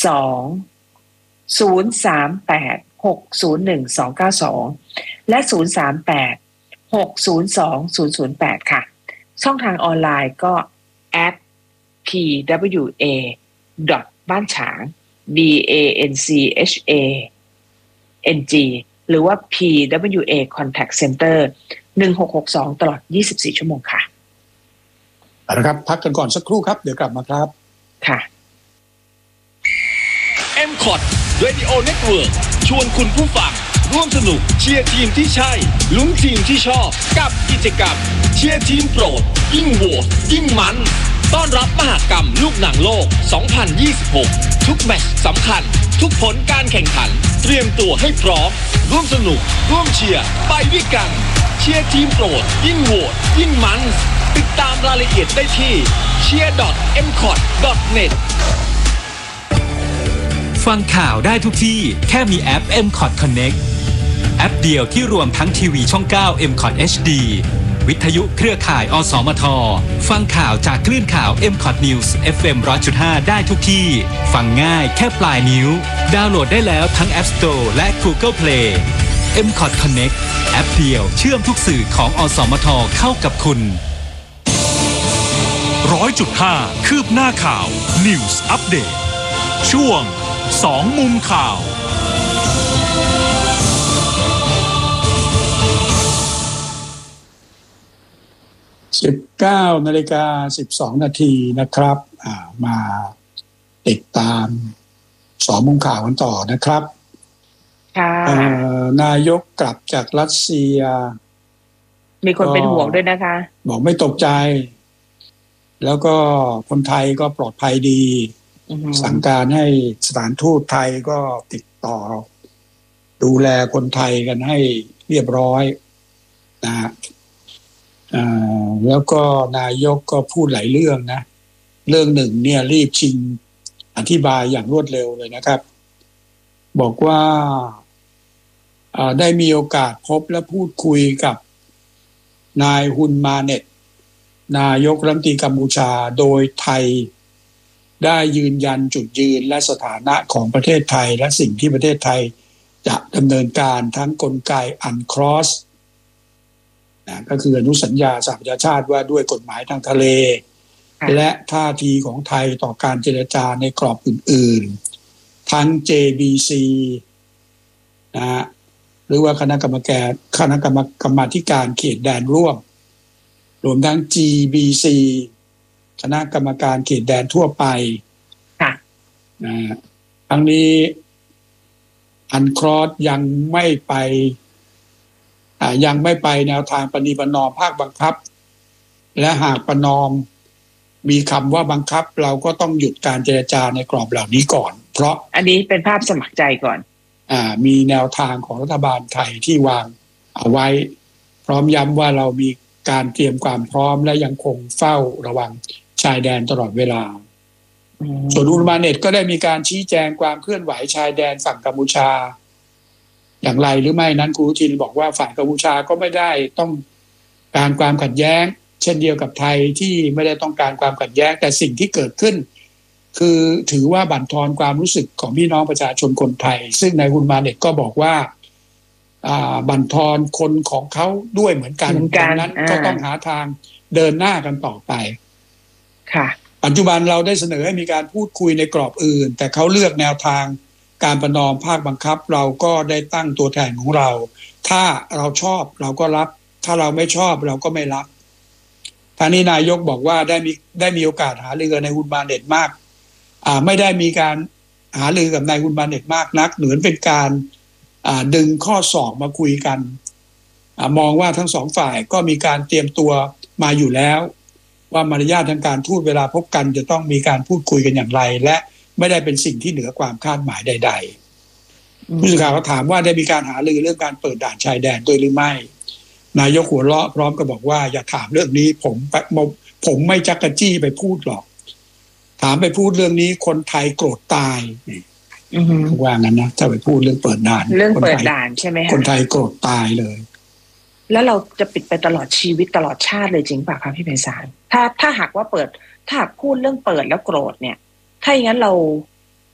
และ038-602-008ค่ะช่องทางออนไลน์ก็ @pwa บ้านฉาง BANCHANG หรือว่า PWA Contact Center 1662ตลอด24ชั่วโมงค่ะเอาละครับพักกันก่อนสักครู่ครับเดี๋ยวกลับมาครับค่ะ MCOT Radio Network ชวนคุณผู้ฟังร่วมสนุกเชียร์ทีมที่ใช่ลุ้นทีมที่ชอบกับกิจกรรมเชียร์ทีมโปรดยิ่งโหวตยิ่งมันต้อนรับมหกรรมลูกหนังโลก 2026 ทุกแมตช์สำคัญทุกผลการแข่งขันเตรียมตัวให้พร้อมร่วมสนุกร่วมเชียร์ไปด้วยกันเชียร์ทีมโปรดยิ่งโหวตยิ่งมันติดตามรายละเอียดได้ที่ cheer.mcot.net ฟังข่าวได้ทุกที่แค่มีแอป MCOT Connect แอปเดียวที่รวมทั้งทีวีช่อง 9 MCOT HD วิทยุเครือข่ายอสมทฟังข่าวจากคลื่นข่าว MCOT News FM 100.5 ได้ทุกที่ฟังง่ายแค่ปลายนิ้วดาวน์โหลดได้แล้วทั้ง App Store และ Google Play MCOT Connect แอปเดียวเชื่อมทุกสื่อของอสมทเข้ากับคุณ 100.5 คืบหน้าข่าว News Update ช่วง2มุมข่าว 19:12 น.นะครับมาติดตาม2มุมข่าวกันต่อนะครับนายกกลับจากรัสเซียมีคนเป็นห่วงด้วยนะคะบอกไม่ตกใจแล้วก็คนไทยก็ปลอดภัยดีสั่งการให้สถานทูตไทยก็ติดต่อดูแลคนไทยกันให้เรียบร้อยนะแล้วก็นายกก็พูดหลายเรื่องนะเรื่องหนึ่งเนี่ยรีบชิงอธิบายอย่างรวดเร็วเลยนะครับบอกว่าได้มีโอกาสพบและพูดคุยกับนายฮุนมาเน็ตนายกรัฐมนตรีกัมพูชาโดยไทยได้ยืนยันจุดยืนและสถานะของประเทศไทยและสิ่งที่ประเทศไทยจะดำเนินการทั้งกลไก UNCLOS นะก็คืออนุสัญญาสหประชาชาติว่าด้วยกฎหมายทางทะเลและท่าทีของไทยต่อการเจรจาในกรอบอื่นๆทั้ง JBC นะหรือว่าคณะกรรมาธิการเขตแดนร่วมรวมทั้ง GBC คณะกรรมการเขตแดนทั่วไปทั้งนี้UNCLOSยังไม่ไปแนวทางประนีประนอมภาคบังคับและหากประนอมมีคำว่าบังคับเราก็ต้องหยุดการเจรจาในกรอบเหล่านี้ก่อนเพราะอันนี้เป็นภาพสมัครใจก่อนมีแนวทางของรัฐบาลไทยที่วางเอาไว้พร้อมย้ำว่าเรามีการเตรียมความพร้อมและยังคงเฝ้าระวังชายแดนตลอดเวลาส่วนอุลมาเน็ตก็ได้มีการชี้แจงความเคลื่อนไหวชายแดนฝั่งกัมพูชาอย่างไรหรือไม่นั้นคุณทินบอกว่าฝั่งกัมพูชาก็ไม่ได้ต้องการความขัดแย้งเช่นเดียวกับไทยที่ไม่ได้ต้องการความขัดแย้งแต่สิ่งที่เกิดขึ้นคือถือว่าบั่นทอนความรู้สึกของพี่น้องประชาชนคนไทยซึ่งนายอุลมาเน็ตก็บอกว่าบั่นทอนคนของเขาด้วยเหมือนกันดังนั้นก็ต้องหาทางเดินหน้ากันต่อไปค่ะปัจจุบันเราได้เสนอให้มีการพูดคุยในกรอบอื่นแต่เขาเลือกแนวทางการประนอมภาคบังคับเราก็ได้ตั้งตัวแทนของเราถ้าเราชอบเราก็รับถ้าเราไม่ชอบเราก็ไม่รับทางนี้นายกบอกว่าได้มีโอกาสหารือกับนายฮุนมาเน็ตมากไม่ได้มีการหารือกับนายฮุนมาเน็ตมากนักเหมือนเป็นการดึงข้อสอบมาคุยกันมองว่าทั้งสองฝ่ายก็มีการเตรียมตัวมาอยู่แล้วว่ามารยาททางการทูตเวลาพบกันจะต้องมีการพูดคุยกันอย่างไรและไม่ได้เป็นสิ่งที่เหนือความคาดหมายใดๆผู้สื่อข่าวก็ถามว่าได้มีการหารือเรื่องการเปิดด่านชายแดนด้วยหรือไม่นายกหัวเราะพร้อมกับบอกว่าอย่าถามเรื่องนี้ผมไม่จักกะจี้ไปพูดหรอกถามไปพูดเรื่องนี้คนไทยโกรธตายว่างั้นนะถ้าไปพูดเรื่องเปิดด่านเรื่องเปิดด่านใช่ไหมคะคนไทยโกรธตายเลยแล้วเราจะปิดไปตลอดชีวิตตลอดชาติเลยจริงป่ะคะพี่ไพศาลถ้าหากว่าถ้าหากพูดเรื่องเปิดแล้วโกรธเนี่ยถ้าอย่างนั้นเรา